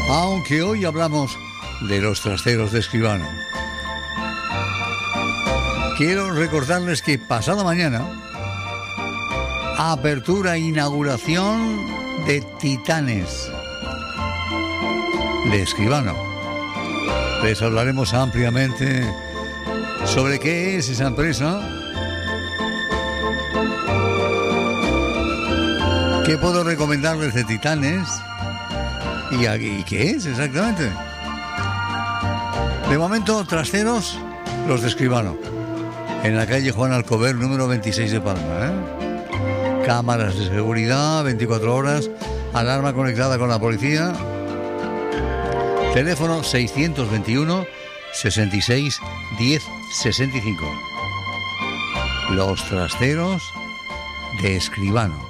Aunque hoy hablamos de los trasteros de Escribano. Quiero recordarles que pasado mañana, apertura e inauguración de Titanes de Escribano. Les hablaremos ampliamente sobre qué es esa empresa, qué puedo recomendarles de Titanes y qué es exactamente. De momento, trasteros, los de Escribano, en la calle Juan Alcover, número 26 de Palma, Cámaras de seguridad, 24 horas, alarma conectada con la policía. Teléfono 621 66 10 65. Los trasteros de Escribano.